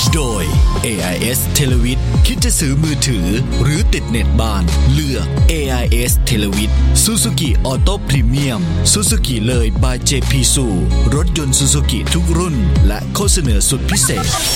โดย AIS เทเลวิทคิดจะซื้อมือถือหรือติดเน็ตบ้านเลือก AIS เทเลวิท Suzuki Auto Premium Suzuki เลย by JP Su รถยนต์ Suzuki ทุกรุ่นและข้อเสนอสุดพิเศษ